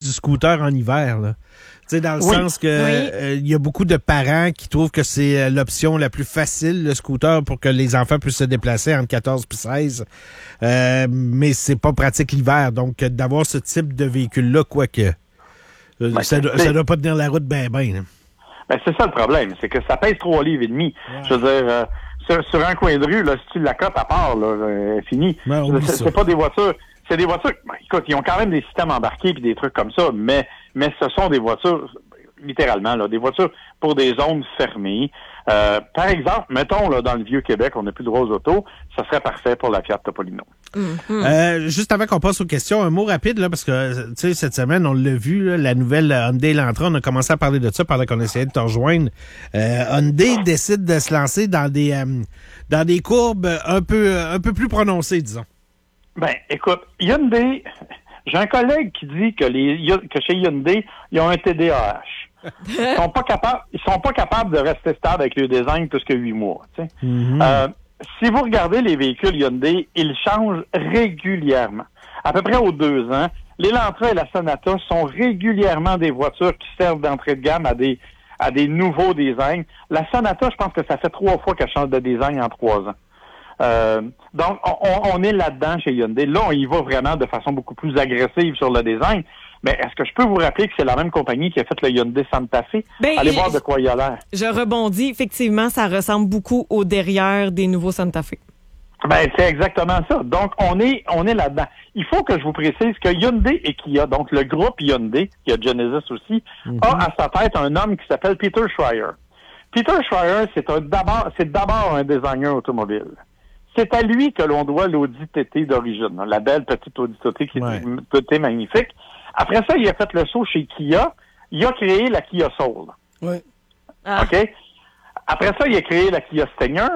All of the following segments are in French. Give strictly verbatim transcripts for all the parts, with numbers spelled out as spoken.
du scooter en hiver, là. Tu sais, dans le oui. sens que il oui. euh, y a beaucoup de parents qui trouvent que c'est l'option la plus facile, le scooter, pour que les enfants puissent se déplacer entre quatorze et seize. Euh, mais c'est pas pratique l'hiver. Donc, d'avoir ce type de véhicule-là, quoique, ben, ça, doit, ça doit pas tenir la route ben ben. Ben, c'est ça le problème, c'est que ça pèse trois livres et demi. Ouais. Je veux dire, euh, sur, sur un coin de rue, là, si tu l'accotes à part, là, euh, fini. Ben, c'est, c'est pas des voitures. C'est des voitures. Ben, écoute, ils ont quand même des systèmes embarqués puis des trucs comme ça, mais mais ce sont des voitures, littéralement, là, des voitures pour des zones fermées. Euh, par exemple, mettons là, dans le Vieux-Québec, on n'a plus de droit aux autos, ça serait parfait pour la Fiat Topolino. Mm-hmm. Euh, juste avant qu'on passe aux questions, un mot rapide, là, parce que tu sais, cette semaine, on l'a vu, là, la nouvelle Hyundai Elantra, on a commencé à parler de ça pendant qu'on essayait de te rejoindre. Euh, Hyundai décide de se lancer dans des euh, dans des courbes un peu un peu plus prononcées, disons. Ben, écoute, Hyundai, j'ai un collègue qui dit que les que chez Hyundai, ils ont un T D A H. Ils sont pas capables, ils sont pas capables de rester stables avec le design plus que huit mois. Tu sais. Mm-hmm. Euh, si vous regardez les véhicules Hyundai, ils changent régulièrement. À peu près aux deux ans, l'Elantra et la Sonata sont régulièrement des voitures qui servent d'entrée de gamme à des à des nouveaux designs. La Sonata, je pense que ça fait trois fois qu'elle change de design en trois ans. Euh, donc, on, on est là-dedans chez Hyundai. Là, on y va vraiment de façon beaucoup plus agressive sur le design. Mais est-ce que je peux vous rappeler que c'est la même compagnie qui a fait le Hyundai Santa Fe? Ben, Allez voir de quoi il a l'air. Je rebondis. Effectivement, ça ressemble beaucoup au derrière des nouveaux Santa Fe. Ben, c'est exactement ça. Donc, on est, on est là-dedans. Il faut que je vous précise que Hyundai et Kia, donc le groupe Hyundai, qui a Genesis aussi, mm-hmm. a à sa tête un homme qui s'appelle Peter Schreier. Peter Schreier, c'est un, d'abord, c'est d'abord un designer automobile. C'est à lui que l'on doit l'Audi T T d'origine, la belle petite Audi T T qui ouais. est une T T magnifique. Après ça, il a fait le saut chez Kia. Il a créé la Kia Soul. Oui. Ah. OK? Après ça, il a créé la Kia Stinger.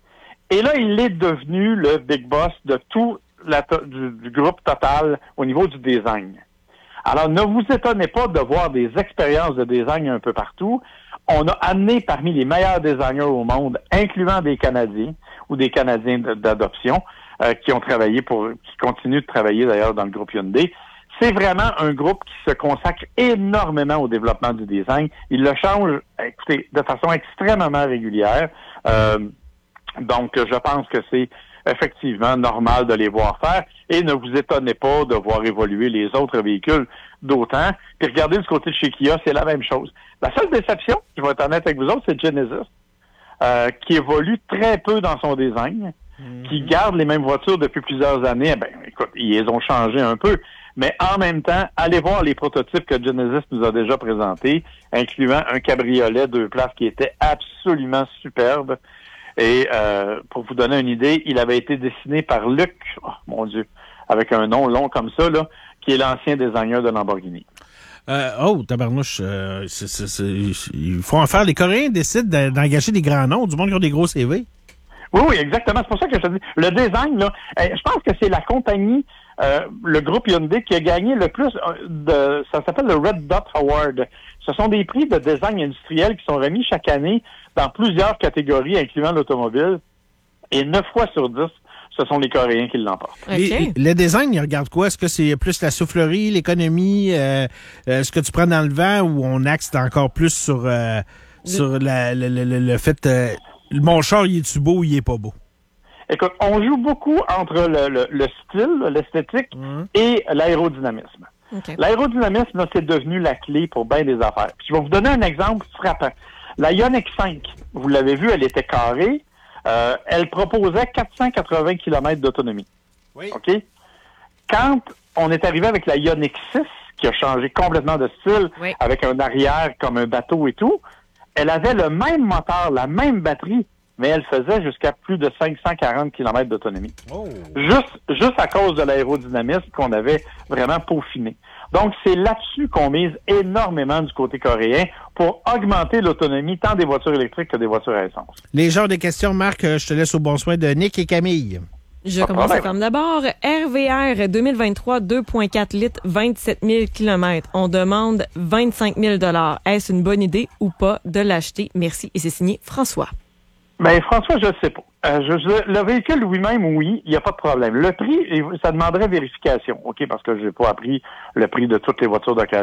Et là, il est devenu le big boss de tout la, du, du groupe total au niveau du design. Alors, ne vous étonnez pas de voir des expériences de design un peu partout. On a amené parmi les meilleurs designers au monde, incluant des Canadiens ou des Canadiens d'adoption, euh, qui ont travaillé pour, qui continuent de travailler d'ailleurs dans le groupe Hyundai. C'est vraiment un groupe qui se consacre énormément au développement du design. Il le change, écoutez, de façon extrêmement régulière. Euh, donc, je pense que c'est effectivement normal de les voir faire. Et ne vous étonnez pas de voir évoluer les autres véhicules d'autant. Puis regardez du côté de chez Kia, c'est la même chose. La seule déception, je vais être honnête avec vous autres, c'est Genesis, euh, qui évolue très peu dans son design, mm-hmm. qui garde les mêmes voitures depuis plusieurs années. Eh ben, écoute, ils les ont changé un peu. Mais en même temps, allez voir les prototypes que Genesis nous a déjà présentés, incluant un cabriolet deux places qui était absolument superbe. Et euh, pour vous donner une idée, il avait été dessiné par Luc, oh, mon Dieu, avec un nom long comme ça, là, qui est l'ancien designer de Lamborghini. Euh, oh, tabarnouche, euh, c'est, c'est, c'est, il faut en faire. Les Coréens décident d'engager des grands noms, du monde qui ont des gros C V. Oui, oui, exactement. C'est pour ça que je te dis, le design, là, je pense que c'est la compagnie, euh, le groupe Hyundai qui a gagné le plus de, ça s'appelle le Red Dot Award. Ce sont des prix de design industriel qui sont remis chaque année dans plusieurs catégories, incluant l'automobile. Et neuf fois sur dix, ce sont les Coréens qui l'emportent. Okay. Le design, il regarde quoi? Est-ce que c'est plus la soufflerie, l'économie, euh, euh, ce que tu prends dans le vent, ou on axe encore plus sur, euh, le... sur la, le, le, le fait... Euh, mon char, il est-tu beau ou il est pas beau? Écoute, on joue beaucoup entre le, le, le style, l'esthétique mmh. et l'aérodynamisme. Okay. L'aérodynamisme, là, c'est devenu la clé pour bien des affaires. Puis je vais vous donner un exemple frappant. La Ioniq cinq, vous l'avez vu, elle était carrée. Euh, elle proposait quatre cent quatre-vingts kilomètres d'autonomie. Oui. OK? Quand on est arrivé avec la Ioniq six, qui a changé complètement de style, oui. avec un arrière comme un bateau et tout, elle avait le même moteur, la même batterie, mais elle faisait jusqu'à plus de cinq cent quarante kilomètres d'autonomie. Oh. Juste, juste à cause de l'aérodynamisme qu'on avait vraiment peaufiné. Donc, c'est là-dessus qu'on mise énormément du côté coréen pour augmenter l'autonomie tant des voitures électriques que des voitures à essence. Les genres de questions, Marc, je te laisse au bon soin de Nick et Camille. Je commence comme d'abord. R V R deux mille vingt-trois, deux virgule quatre litres, vingt-sept mille kilomètres. On demande vingt-cinq mille dollars. Est-ce une bonne idée ou pas de l'acheter? Merci. Et c'est signé François. Ben François, je ne sais pas. Euh, je, je, le véhicule lui-même, oui, il n'y a pas de problème. Le prix, ça demanderait vérification, OK, parce que je n'ai pas appris le prix de toutes les voitures d'occasion.